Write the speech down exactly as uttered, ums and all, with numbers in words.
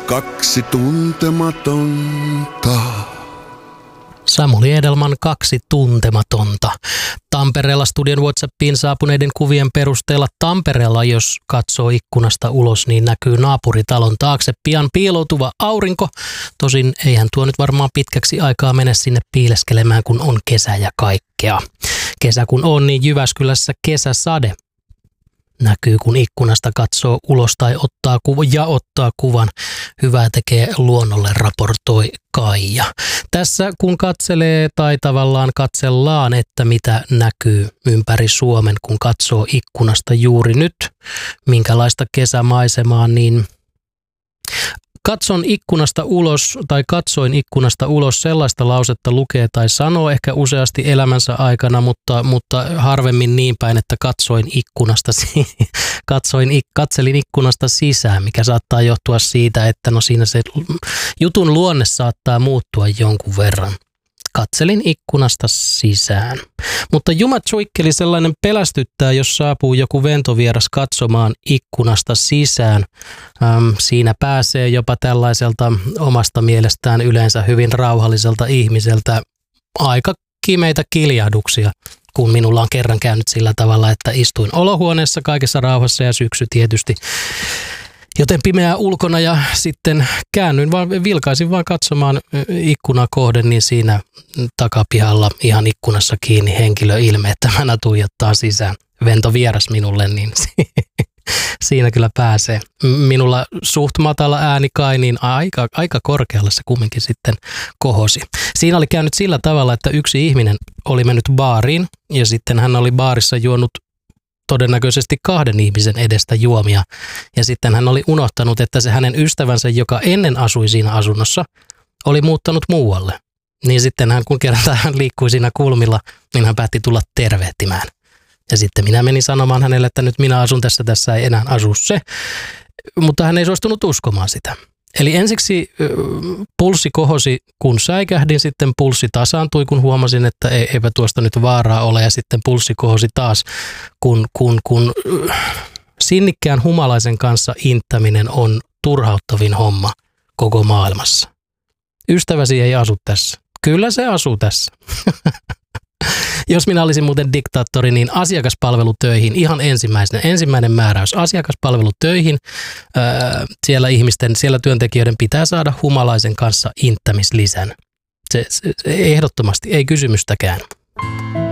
kaksi tuntematonta. Samuli Edelman Kaksi tuntematonta. Tampereella studion WhatsAppiin saapuneiden kuvien perusteella Tampereella, jos katsoo ikkunasta ulos, niin näkyy naapuritalon taakse pian piiloutuva aurinko. Tosin eihän tuo nyt varmaan pitkäksi aikaa mene sinne piileskelemään, kun on kesä ja kaikkea. Kesä kun on, niin Jyväskylässä kesäsade näkyy, kun ikkunasta katsoo ulos tai ottaa kuvan ja ottaa kuvan. Hyvää tekee luonnolle, raportoi Kaija. Tässä kun katselee tai tavallaan katsellaan, että mitä näkyy ympäri Suomen, kun katsoo ikkunasta juuri nyt, minkälaista kesämaisemaa, niin katson ikkunasta ulos tai katsoin ikkunasta ulos sellaista lausetta lukee tai sanoo ehkä useasti elämänsä aikana, mutta, mutta harvemmin niin päin, että katsoin ikkunasta, katsoin, katselin ikkunasta sisään, mikä saattaa johtua siitä, että no siinä se jutun luonne saattaa muuttua jonkun verran. Katselin ikkunasta sisään. Mutta jumatsuikkeli sellainen pelästyttää, jos saapuu joku ventovieras katsomaan ikkunasta sisään. Ähm, siinä pääsee jopa tällaiselta omasta mielestään yleensä hyvin rauhalliselta ihmiseltä aika kimeitä kiljahduksia, kun minulla on kerran käynyt sillä tavalla, että istuin olohuoneessa kaikessa rauhassa ja syksy tietysti. Joten pimeää ulkona ja sitten käännyin vaan, vilkaisin vaan katsomaan ikkunaa kohden, niin siinä takapihalla ihan ikkunassa kiinni henkilö ilmeettömänä tuijottaa sisään. Ventovieras minulle, niin siinä kyllä pääsee. Minulla suht matala ääni kai, niin aika, aika korkealle se kumminkin sitten kohosi. Siinä oli käynyt sillä tavalla, että yksi ihminen oli mennyt baariin ja sitten hän oli baarissa juonut todennäköisesti kahden ihmisen edestä juomia. Ja sitten hän oli unohtanut, että se hänen ystävänsä, joka ennen asui siinä asunnossa, oli muuttanut muualle. Niin sitten hän, kun kerran hän liikkui siinä kulmilla, niin hän päätti tulla tervehtimään. Ja sitten minä menin sanomaan hänelle, että nyt minä asun tässä, tässä ei enää asu se. Mutta hän ei suostunut uskomaan sitä. Eli ensiksi pulssi kohosi, kun säikähdin, sitten pulssi tasaantui, kun huomasin, että eipä tuosta nyt vaaraa ole, ja sitten pulssi kohosi taas, kun, kun, kun sinnikkään humalaisen kanssa inttäminen on turhauttavin homma koko maailmassa. Ystäväsi ei asu tässä. Kyllä se asuu tässä. Jos minä olisin muuten diktaattori, niin asiakaspalvelutöihin ihan ensimmäisenä, ensimmäinen määräys asiakaspalvelutöihin. Öö, siellä ihmisten, siellä työntekijöiden pitää saada humalaisen kanssa inttämislisän. Se, se, se ehdottomasti, ei kysymystäkään.